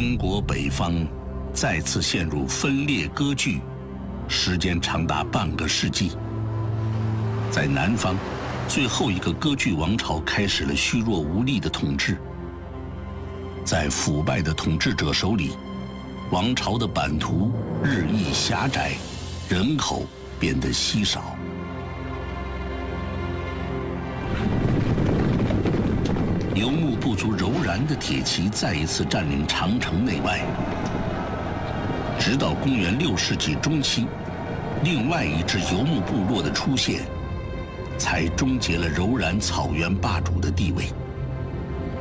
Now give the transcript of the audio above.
中国北方再次陷入分裂割据，时间长达半个世纪。在南方，最后一个割据王朝开始了虚弱无力的统治。在腐败的统治者手里，王朝的版图日益狭窄，人口变得稀少。游牧部族柔然的铁骑再一次占领长城内外，直到公元6世纪中期，另外一支游牧部落的出现，才终结了柔然草原霸主的地位。